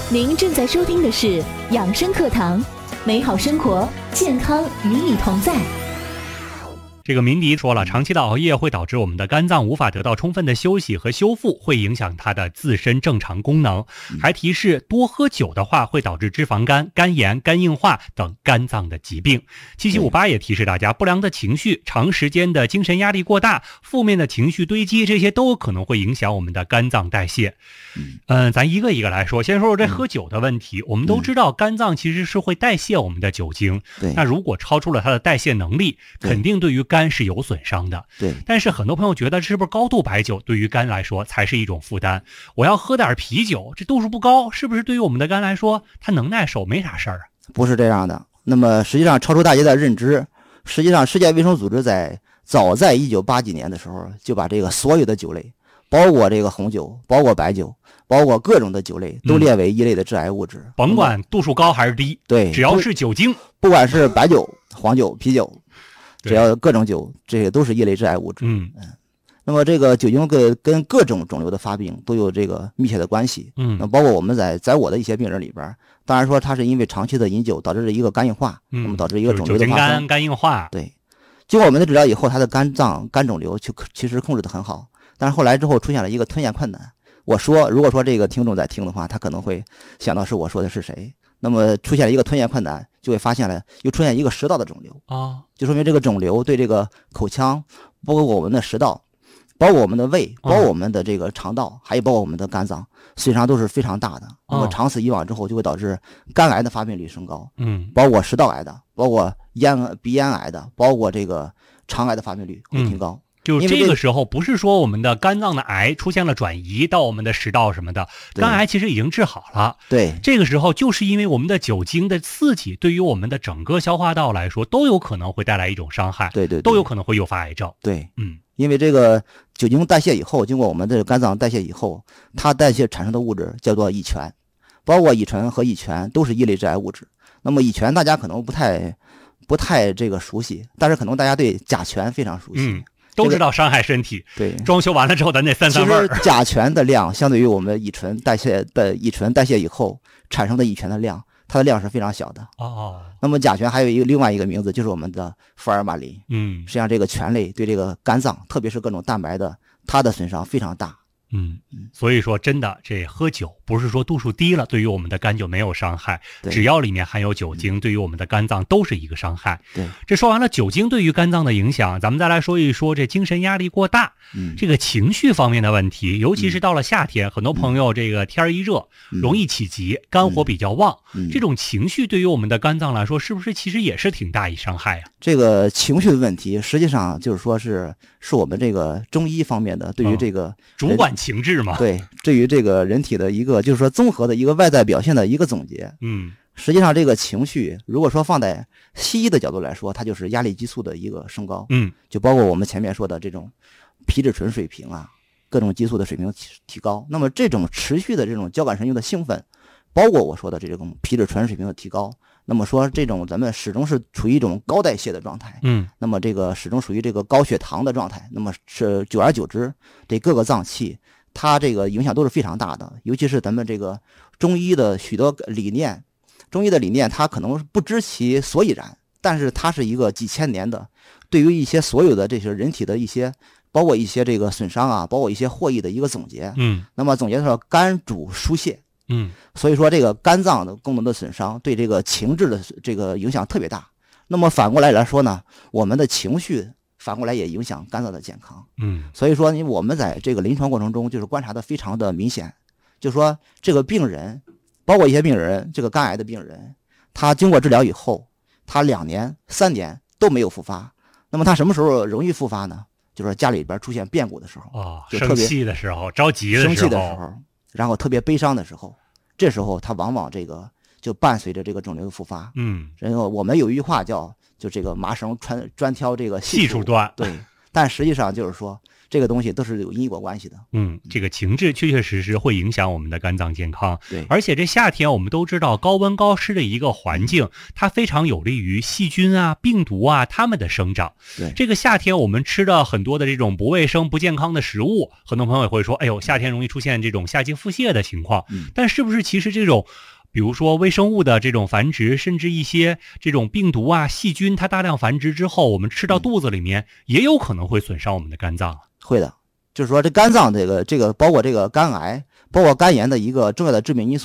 您正在收听的是养生课堂，美好生活，健康与你同在。 这个明迪说了，长期的熬夜会导致我们的肝脏无法得到充分的休息和修复，会影响它的自身正常功能。还提示多喝酒的话会导致脂肪肝、肝炎、肝硬化等肝脏的疾病。7758也提示大家，不良的情绪、长时间的精神压力过大、负面的情绪堆积，这些都有可能会影响我们的肝脏代谢。咱一个一个来说，先说说这喝酒的问题。我们都知道肝脏其实是会代谢我们的酒精，那如果超出了它的代谢能力，肯定对于肝是有损伤的。 对， 但是很多朋友觉得是不是高度白酒对于肝来说才是一种负担？我要喝点啤酒，这度数不高，是不是对于我们的肝来说它能耐受，没啥事儿啊？ 不是这样的。那么实际上超出大家的认知，实际上世界卫生组织早在1980几年的时候就把这个所有的酒类，包括这个红酒，包括白酒，包括各种的酒类都列为一类的致癌物质， 甭管度数高还是低， 对， 只要是酒精， 不管是白酒、黄酒、啤酒，只要各种酒，这些都是一类致癌物质。那么这个酒精跟各种肿瘤的发病都有这个密切的关系。那包括我们在我的一些病人里边，当然说他是因为长期的饮酒导致了一个肝硬化，那么导致一个肿瘤的发生， 肝硬化。 对，经过我们的治疗以后，他的肝肿瘤其实控制得很好，但是后来之后出现了一个吞咽困难。如果说这个听众在听的话，他可能会想到是我说的是谁。那么出现了一个吞咽困难，就会发现了又出现一个食道的肿瘤就说明这个肿瘤对这个口腔，包括我们的食道，包括我们的胃，包括我们的这个肠道，还有包括我们的肝脏，损伤都是非常大的。那么长此以往之后，就会导致肝癌的发病率升高，包括食道癌的，包括鼻咽癌的，包括这个肠癌的发病率会提高。 就这个时候不是说我们的肝脏的癌出现了转移到我们的食道什么的，肝癌其实已经治好了。 对， 这个时候就是因为我们的酒精的刺激对于我们的整个消化道来说都有可能会带来一种伤害， 对， 都有可能会诱发癌症。 对，因为这个酒精代谢以后，经过我们的肝脏代谢以后，它代谢产生的物质叫做乙醛，包括乙醇和乙醛都是一类致癌物质。那么乙醛大家可能不太这个熟悉，但是可能大家对甲醛非常熟悉。 都知道伤害身体， 对， 装修完了之后咱得散味儿。 其实甲醛的量相对于我们乙醇代谢以后产生的乙醛的量，它的量是非常小的。那么甲醛还有另外一个名字，就是我们的福尔马林。实际上这个醛类对这个肝脏，特别是各种蛋白的，它的损伤非常大。 所以说真的，这喝酒不是说度数低了对于我们的肝就没有伤害，只要里面含有酒精，对于我们的肝脏都是一个伤害。 对， 这说完了酒精对于肝脏的影响，咱们再来说一说这精神压力过大，这个情绪方面的问题，尤其是到了夏天，很多朋友这个天一热，容易起急，肝火比较旺，这种情绪对于我们的肝脏来说，是不是其实也是挺大一伤害啊？ 这个情绪的问题，实际上就是说是我们这个中医方面的对于这个主管情志嘛， 对，对于这个人体的一个就是说综合的一个外在表现的一个总结。实际上这个情绪如果说放在西医的角度来说，它就是压力激素的一个升高。就包括我们前面说的这种皮质醇水平啊，各种激素的水平提高。那么这种持续的这种交感神经的兴奋，包括我说的这种皮质醇水平的提高，那么说这种咱们始终是处于一种高代谢的状态。那么这个始终属于这个高血糖的状态。那么是久而久之，这各个脏器它这个影响都是非常大的。尤其是咱们这个中医的许多理念，它可能不知其所以然，但是它是一个几千年的，对于一些所有的这些人体的一些，包括一些这个损伤啊，包括一些获益的一个总结。那么总结说肝主疏泄。所以说这个肝脏的功能的损伤对这个情志的这个影响特别大。那么反过来说呢，我们的情绪反过来也影响肝脏的健康。所以说我们在这个临床过程中就是观察的非常的明显，就是说这个病人，包括一些病人，这个肝癌的病人，他经过治疗以后，他2年3年都没有复发。那么他什么时候容易复发呢？就是家里边出现变故的时候，就特别生气的时候，着急的时候， 生气的时候，然后特别悲伤的时候，这时候他往往这个就伴随着这个肿瘤的复发。然后我们有一句话叫就这个麻绳专挑这个细处断。对， 但实际上就是说这个东西都是有因果关系的。 这个情志确确实实会影响我们的肝脏健康。 对， 而且这夏天我们都知道高温高湿的一个环境，它非常有利于细菌啊、病毒啊它们的生长。 对， 这个夏天我们吃的很多的这种不卫生、不健康的食物，很多朋友也会说，哎呦，夏天容易出现这种夏季腹泻的情况。但是不是其实这种比如说微生物的这种繁殖，甚至一些这种病毒啊、细菌，它大量繁殖之后，我们吃到肚子里面，也有可能会损伤我们的肝脏。 会的，就是说这肝脏这个包括这个肝癌、包括肝炎的一个重要的致命因素。